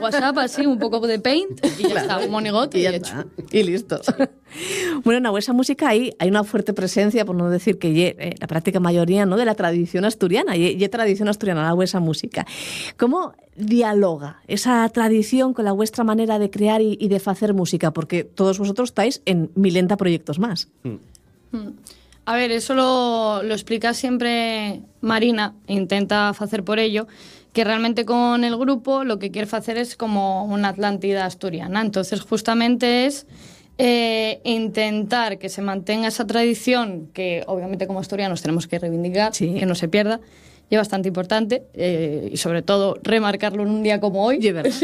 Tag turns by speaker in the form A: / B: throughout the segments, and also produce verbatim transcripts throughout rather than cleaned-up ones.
A: WhatsApp, así, un poco de Paint, y ya claro, está, un monigote y, y hecho.
B: Y listo. Sí. Bueno, en la Huesa Música hay, hay una fuerte presencia, por no decir que ye, eh, la práctica mayoría, ¿no?, de la tradición asturiana, y ye, tradición asturiana, la Huesa Música. ¿Cómo dialoga esa tradición con la vuestra manera de crear y, y de hacer música? Porque todos vosotros estáis en milenta proyectos más.
A: Mm. Mm. A ver, eso lo, lo explica siempre Marina, e intenta hacer por ello, que realmente con el grupo lo que quiere hacer es como una Atlántida asturiana. Entonces, justamente es eh, intentar que se mantenga esa tradición que, obviamente, como asturianos tenemos que reivindicar, sí, que no se pierda. Y es bastante importante, eh, y sobre todo remarcarlo en un día como hoy.
B: Sí, ¿verdad?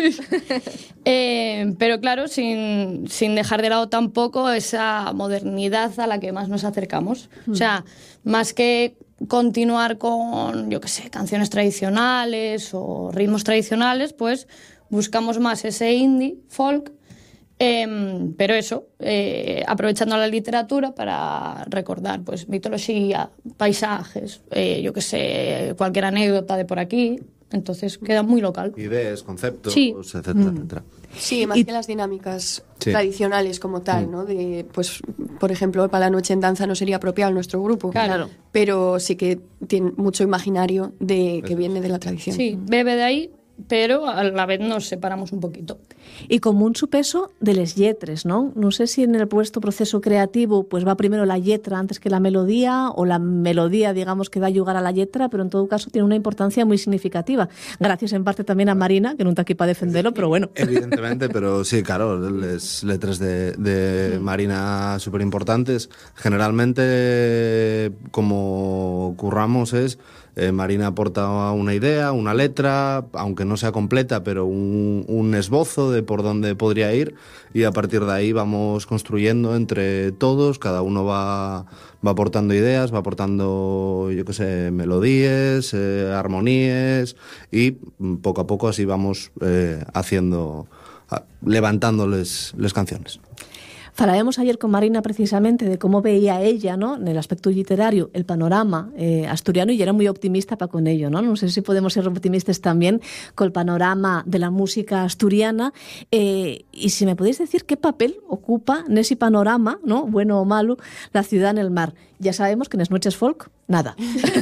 A: eh, pero claro, sin, sin dejar de lado tampoco esa modernidad a la que más nos acercamos. Mm. O sea, más que continuar con, yo qué sé, canciones tradicionales o ritmos tradicionales, pues buscamos más ese indie, folk, Eh, pero eso, eh, aprovechando la literatura para recordar pues mitología, paisajes, eh, yo qué sé, cualquier anécdota de por aquí. Entonces queda muy local.
C: Ideas, conceptos,
A: sí,
C: etcétera,
A: mm.
C: etcétera.
D: Sí, más y... que las dinámicas sí. tradicionales como tal, mm. ¿no? De, pues, por ejemplo, para la noche en danza no sería apropiado nuestro grupo.
A: Claro.
D: Pero sí que tiene mucho imaginario de que viene de la tradición.
A: Sí, bebe de ahí, pero a la vez nos separamos un poquito.
B: Y como un supeso de les lletres, ¿no? No sé si en el vuestro proceso creativo pues va primero la letra antes que la melodía, o la melodía, digamos, que da lugar a la letra, pero en todo caso tiene una importancia muy significativa. Gracias en parte también a Marina, que no está aquí para defenderlo, pero bueno.
C: Evidentemente, pero sí, claro, las letras de, de Marina súper importantes. Generalmente, como curramos es... Eh, Marina aporta una idea, una letra, aunque no sea completa, pero un, un esbozo de por dónde podría ir, y a partir de ahí vamos construyendo entre todos, cada uno va, va aportando ideas, va aportando, yo qué sé, melodías, eh, armonías, y poco a poco así vamos eh, haciendo, levantándoles las canciones.
B: Falábamos ayer con Marina precisamente de cómo veía ella, ¿no?, en el aspecto literario, el panorama eh, asturiano, y era muy optimista para con ello, ¿no? No sé si podemos ser optimistas también con el panorama de la música asturiana, eh, y si me podéis decir qué papel ocupa en ese panorama, ¿no?, bueno o malo, la ciudad en el mar. Ya sabemos que en las noches folk, nada.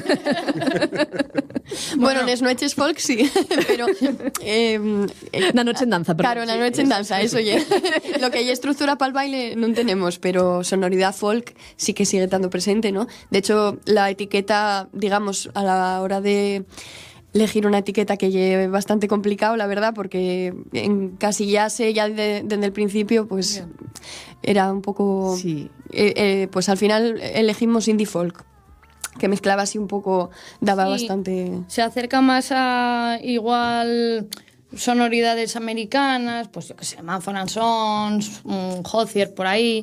D: Bueno, en las noches folk sí, pero... Eh, eh,
B: la noche en danza, perdón.
D: Claro, la noche en danza, eso ya. Lo que hay estructura para el baile no tenemos, pero sonoridad folk sí que sigue estando presente, ¿no? De hecho, la etiqueta, digamos, a la hora de elegir una etiqueta que lleve bastante complicado, la verdad, porque encasillarse ya de, desde el principio, pues yeah. era un poco...
B: Sí.
D: Eh, eh, pues al final elegimos indie folk, que mezclaba así un poco, daba sí, bastante...
A: Se acerca más a igual sonoridades americanas, pues yo qué sé, Mumford and Sons, un Hozier por ahí,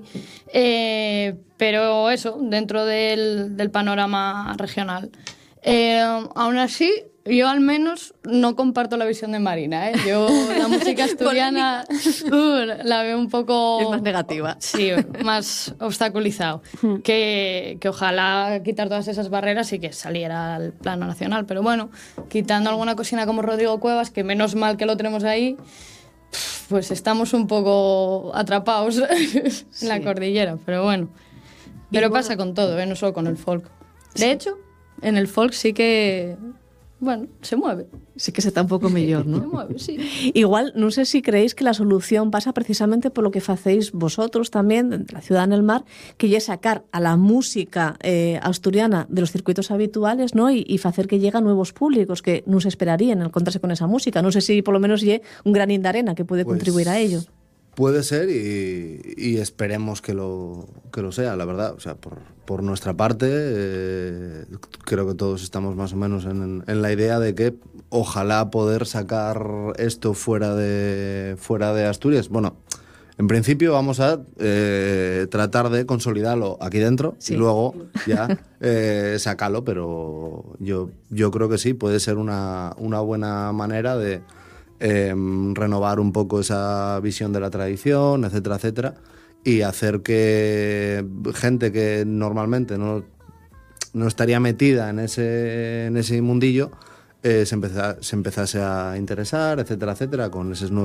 A: eh, pero eso, dentro del, del panorama regional. Eh, aún así, yo al menos no comparto la visión de Marina, ¿eh? Yo la música asturiana uh, la veo un poco...
B: Es más negativa.
A: Sí, más obstaculizado. que, que ojalá quitar todas esas barreras y que saliera al plano nacional. Pero bueno, quitando alguna cocina como Rodrigo Cuevas, que menos mal que lo tenemos ahí, pues estamos un poco atrapados en sí. la cordillera. Pero bueno, pero bueno, pasa con todo, ¿eh? No solo con el folk. De sí. hecho, en el folk sí que... Bueno, se mueve.
B: Sí que se está un poco mejor, ¿no?
A: Se mueve, sí.
B: Igual, no sé si creéis que la solución pasa precisamente por lo que hacéis vosotros también, de la ciudad en el mar, que es sacar a la música eh, asturiana de los circuitos habituales, ¿no? Y, y hacer que lleguen nuevos públicos que no se esperarían encontrarse con esa música. No sé si por lo menos hay un granín de arena que puede pues... contribuir a ello.
C: Puede ser y, y esperemos que lo, que lo sea, la verdad. O sea, por, por nuestra parte, eh, creo que todos estamos más o menos en, en la idea de que ojalá poder sacar esto fuera de, fuera de Asturias. Bueno, en principio vamos a eh, tratar de consolidarlo aquí dentro sí. y luego ya eh, sacarlo, pero yo, yo creo que sí, puede ser una, una buena manera de... Eh, renovar un poco esa visión de la tradición, etcétera, etcétera, y hacer que gente que normalmente no, no estaría metida en ese, en ese mundillo eh, se, empeza, se empezase a interesar, etcétera, etcétera, con esos nuevos